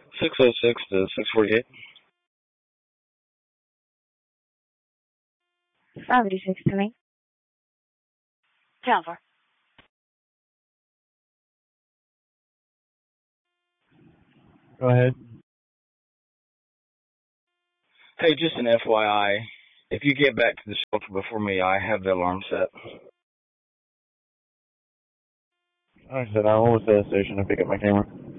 606 to 648. 536 to me. 10-4. Go ahead. Hey, just an FYI. If you get back to the shelter before me, I have the alarm set. Like I said, I will stay at the station and pick up my camera.